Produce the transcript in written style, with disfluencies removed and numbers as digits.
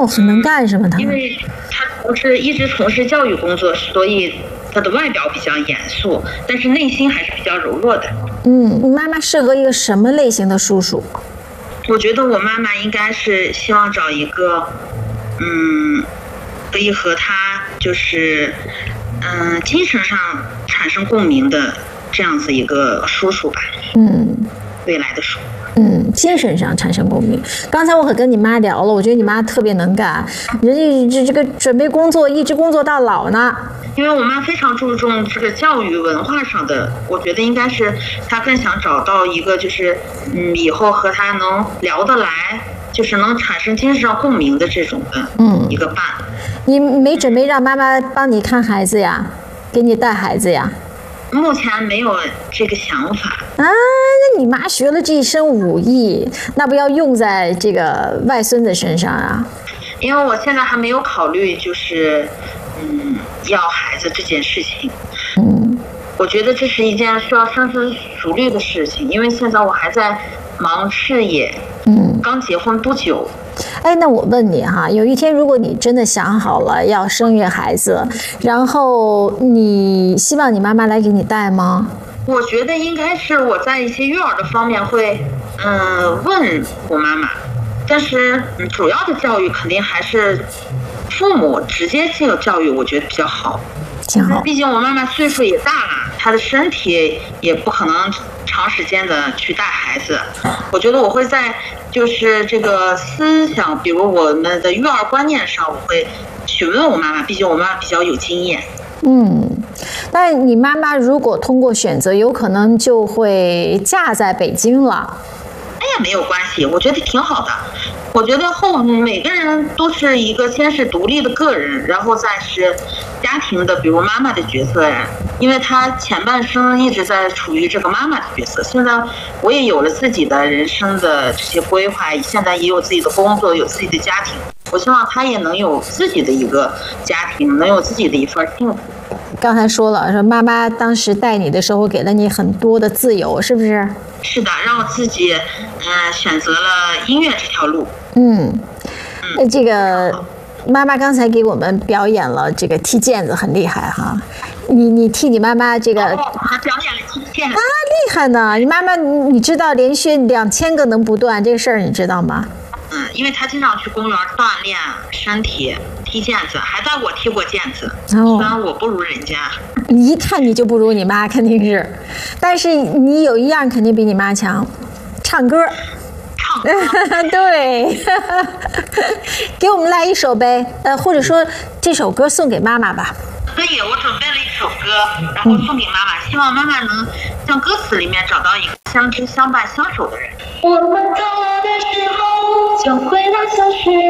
哦，很能干是吗？他因为他一直从事教育工作，所以他的外表比较严肃，但是内心还是比较柔弱的。 你妈妈适合一个什么类型的叔叔？ 我觉得我妈妈应该是希望找一个，可以和她就是精神上产生共鸣的这样子一个叔叔吧。未来的叔。 精神上产生共鸣。刚才我可跟你妈聊了，我觉得你妈特别能干，人家这个准备工作，一直工作到老呢。 因为我妈非常注重这个教育文化上的，我觉得应该是她更想找到一个就是以后和她能聊得来，就是能产生精神上共鸣的这种的一个伴。 你没准备让妈妈帮你看孩子呀，给你带孩子呀？ 目前没有这个想法啊。 那你妈学了这一身武艺，那不要用在这个外孙子身上啊？ 因为我现在还没有考虑就是要孩子这件事情。我觉得这是一件需要深思熟虑的事情，因为现在我还在忙事业，刚结婚不久。 那我问你哈，有一天如果你真的想好了要生一个孩子，然后你希望你妈妈来给你带吗？ 我觉得应该是我在一些育儿的方面会问我妈妈，但是主要的教育肯定还是父母直接这个教育，我觉得比较好。 挺好。 毕竟我妈妈岁数也大了，她的身体也不可能长时间的去带孩子。我觉得我会在就是这个思想，比如我们的育儿观念上，我会询问我妈妈，毕竟我妈妈比较有经验。 但你妈妈如果通过选择，有可能就会嫁在北京了。 没有关系，我觉得挺好的。我觉得每个人都是一个先是独立的个人，然后再是家庭的，比如妈妈的角色呀。因为她前半生一直在处于这个妈妈的角色，现在我也有了自己的人生的这些规划，现在也有自己的工作，有自己的家庭。我希望她也能有自己的一个家庭，能有自己的一份幸福。 刚才说了，说妈妈当时带你的时候给了你很多的自由，是不是？ 是的，让我自己选择了音乐这条路。 这个妈妈刚才给我们表演了这个踢毽子，很厉害哈。你替你妈妈这个还表演了踢毽子厉害呢。你妈妈你知道连续2000个能不断这个事儿，你知道吗？ 因为她经常去公园锻炼身体，踢毽子，还带我踢过毽子。虽然我不如人家， 你一看你就不如你妈，肯定是。但是你有一样肯定比你妈强，唱歌。对，给我们来一首呗，或者说这首歌送给妈妈吧。 可以，我准备了一首歌，然后送给妈妈，希望妈妈能像歌词里面找到一个相知相伴相守的人。 我们走的时候，就回到小时